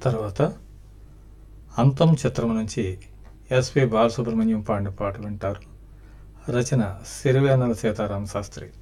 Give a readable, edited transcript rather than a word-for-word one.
తర్వాత అంతం చిత్రం నుంచి ఎస్పి బాలసుబ్రహ్మణ్యం పాడిన పాట వింటారు. రచన సిరివేన్నెల సీతారామ శాస్త్రి.